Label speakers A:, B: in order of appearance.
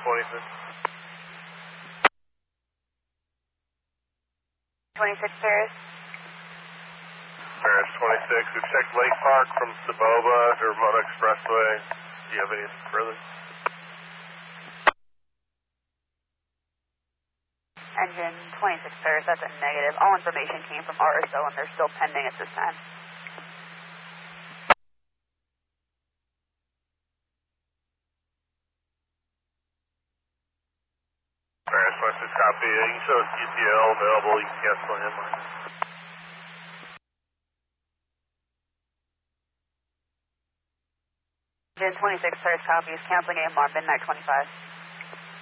A: 26.
B: 26 Paris.
A: Paris 26. We've checked Lake Park from Saboba to Ramona Expressway. Do you have any further?
B: Engine 26 Paris, that's a negative. All information came from RSO and they're still pending at this time.
A: Paris 26, copy. You can show us ETL available. You can cancel him.
B: Engine 26 Paris copies, canceling AMR, midnight 25.